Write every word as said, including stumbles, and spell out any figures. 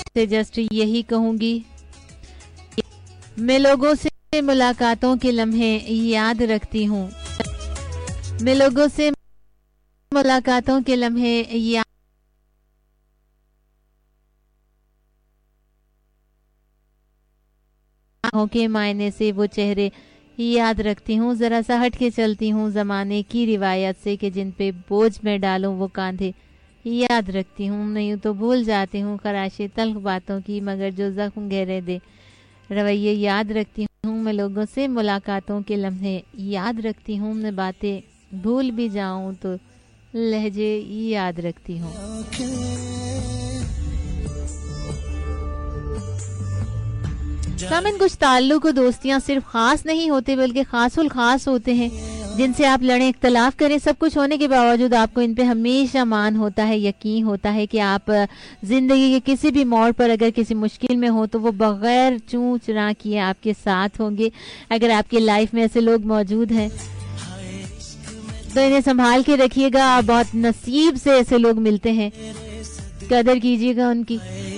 से जस्ट यही कहूंगी, मैं लोगों से मुलाकातों के लम्हे याद रखती हूँ, मैं लोगों से मुलाकातों के लम्हे याद के मायने से वो चेहरे याद रखती हूँ। जरा सा हट के चलती हूँ जमाने की रिवायत से कि जिन पे बोझ में डालूं वो कांधे याद रखती हूँ। नहीं तो भूल जाती हूँ खराशे तल्ख बातों की, मगर जो जख्म गहरे दे रवैये याद रखती हूँ। मैं लोगों से मुलाकातों के लम्हे याद रखती हूँ, मैं बातें भूल भी जाऊं तो लहजे याद रखती हूँ। सामिन, कुछ ताल्लुक और दोस्तियां सिर्फ खास नहीं होते बल्कि खासुल खास होते हैं, जिनसे आप लड़ें इख्तलाफ करें, सब कुछ होने के बावजूद आपको इन पे हमेशा मान होता है, यकीन होता है कि आप जिंदगी के किसी भी मोड़ पर अगर किसी मुश्किल में हो तो वो बगैर चूं चुरा किए आपके साथ होंगे। अगर आपकी लाइफ में ऐसे लोग मौजूद हैं तो इन्हें संभाल के रखिएगा। बहुत नसीब से ऐसे लोग मिलते हैं, कदर कीजिएगा उनकी।